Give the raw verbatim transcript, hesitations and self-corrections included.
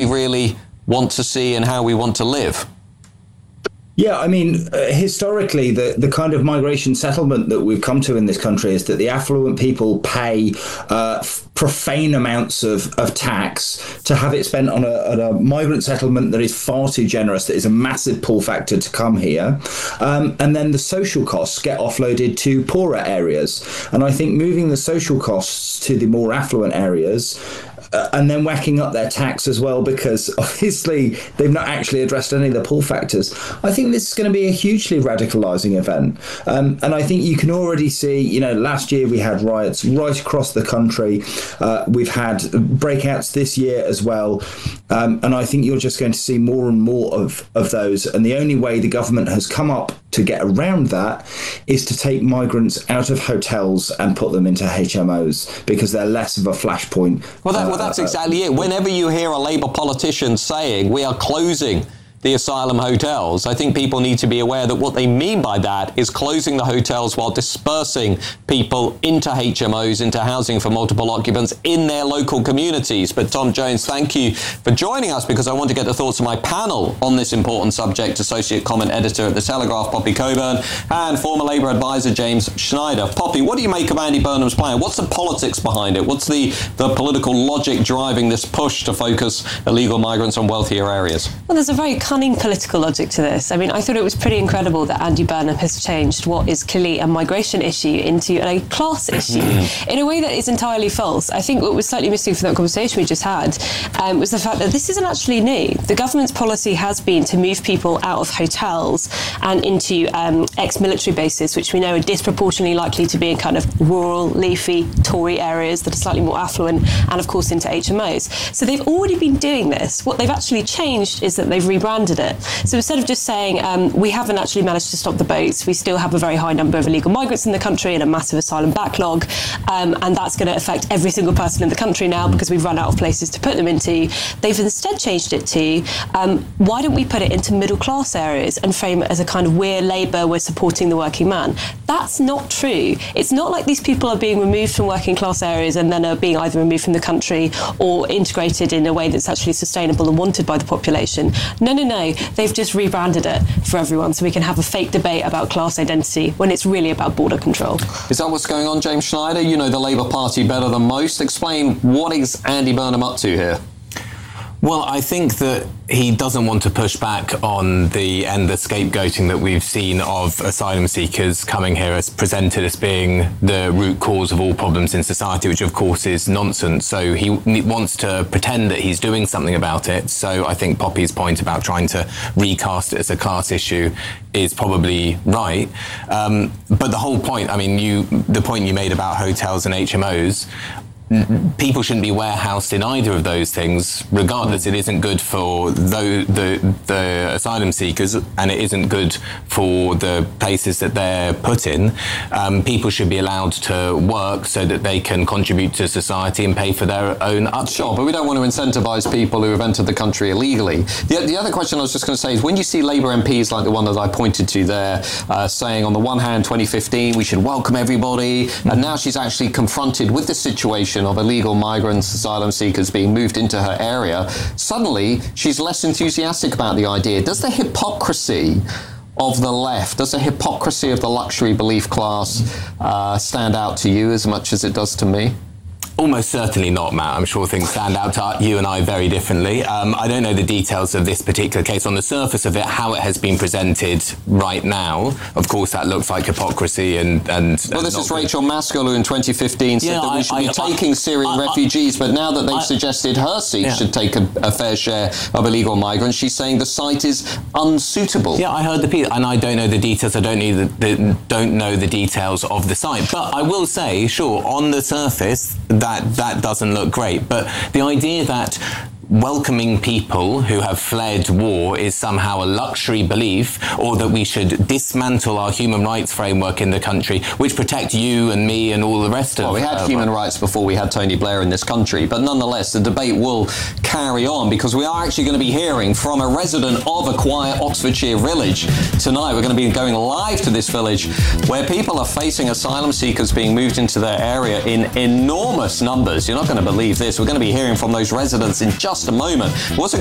really want to see and how we want to live. Yeah, I mean, uh, historically, the, the kind of migration settlement that we've come to in this country is that the affluent people pay uh, profane amounts of, of tax to have it spent on a, on a migrant settlement that is far too generous, that is a massive pull factor to come here. Um, and then the social costs get offloaded to poorer areas. And I think moving the social costs to the more affluent areas Uh, and then whacking up their tax as well, because obviously they've not actually addressed any of the pull factors. I think this is going to be a hugely radicalising event. Um, and I think you can already see, you know, last year we had riots right across the country. Uh, we've had breakouts this year as well. Um, and I think you're just going to see more and more of, of those. And the only way the government has come up to get around that is to take migrants out of hotels and put them into H M Os, because they're less of a flashpoint. Well, that, well that's exactly it. Whenever you hear a Labour politician saying we are closing the asylum hotels, I think people need to be aware that what they mean by that is closing the hotels while dispersing people into H M Os, into housing for multiple occupants in their local communities. But Tom Jones, thank you for joining us, because I want to get the thoughts of my panel on this important subject. Associate Comment Editor at The Telegraph, Poppy Coburn, and former Labour advisor James Schneider. Poppy, what do you make of Andy Burnham's plan? What's the politics behind it? What's the, the political logic driving this push to focus illegal migrants on wealthier areas? Well, there's a very cunning political logic to this. I mean, I thought it was pretty incredible that Andy Burnham has changed what is clearly a migration issue into a class issue in a way that is entirely false. I think what was slightly missing from that conversation we just had um, was the fact that this isn't actually new. The government's policy has been to move people out of hotels and into um, ex-military bases, which we know are disproportionately likely to be in kind of rural, leafy, Tory areas that are slightly more affluent, and of course into H M Os. So they've already been doing this. What they've actually changed is that they've rebranded it. So instead of just saying um, we haven't actually managed to stop the boats, we still have a very high number of illegal migrants in the country and a massive asylum backlog, um, and that's going to affect every single person in the country now because we've run out of places to put them into. They've instead changed it to um, why don't we put it into middle class areas and frame it as a kind of we're Labour, we're supporting the working man. That's not true. It's not like these people are being removed from working class areas and then are being either removed from the country or integrated in a way that's actually sustainable and wanted by the population. No, no, no. They've just rebranded it for everyone so we can have a fake debate about class identity when it's really about border control. Is that what's going on, James Schneider? You know the Labour Party better than most. Explain, what is Andy Burnham up to here? Well, I think that he doesn't want to push back on the and the scapegoating that we've seen of asylum seekers coming here as presented as being the root cause of all problems in society, which of course is nonsense. So he wants to pretend that he's doing something about it. So I think Poppy's point about trying to recast it as a class issue is probably right. Um, but the whole point, I mean, you the point you made about hotels and H M Os, people shouldn't be warehoused in either of those things, regardless. It isn't good for the, the the asylum seekers, and it isn't good for the places that they're put in. Um, people should be allowed to work so that they can contribute to society and pay for their own upkeep. Sure, but we don't want to incentivise people who have entered the country illegally. The, the other question I was just going to say is, when you see Labour M Ps like the one that I pointed to there, uh, saying on the one hand, twenty fifteen, we should welcome everybody, and now she's actually confronted with the situation of illegal migrants, asylum seekers being moved into her area, suddenly she's less enthusiastic about the idea. Does the hypocrisy of the left, does the hypocrisy of the luxury belief class uh, stand out to you as much as it does to me? Almost certainly not, Matt. I'm sure things stand out to you and I very differently. Um, I don't know the details of this particular case. On the surface of it, how it has been presented right now, of course, that looks like hypocrisy and... and well, this and is Rachel Maskell, who in twenty fifteen said yeah, that we I, should I, be I, taking Syrian I, I, refugees, but now that they've I, suggested her seat yeah. should take a, a fair share of illegal migrants, she's saying the site is unsuitable. Yeah, I heard the piece, and I don't know the details. I don't, need the, the, don't know the details of the site. But I will say, sure, on the surface, that, that doesn't look great, but the idea that welcoming people who have fled war is somehow a luxury belief, or that we should dismantle our human rights framework in the country, which protect you and me and all the rest of... Well, we had uh, human rights before we had Tony Blair in this country, but nonetheless, the debate will carry on, because we are actually going to be hearing from a resident of a quiet Oxfordshire village tonight. We're going to be going live to this village where people are facing asylum seekers being moved into their area in enormous numbers. You're not going to believe this. We're going to be hearing from those residents in just a moment. We're also